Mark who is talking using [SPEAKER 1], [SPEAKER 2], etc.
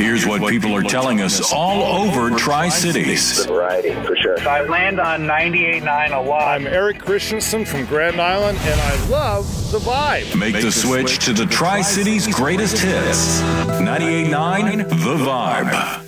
[SPEAKER 1] here's what people are telling us all over Tri-Cities.
[SPEAKER 2] The variety, for sure.
[SPEAKER 3] I land on 98.9 a lot.
[SPEAKER 4] I'm Eric Christensen from Grand Island, and I love the vibe.
[SPEAKER 1] Make the switch to the Tri-Cities greatest hits. 98.9 The Vibe.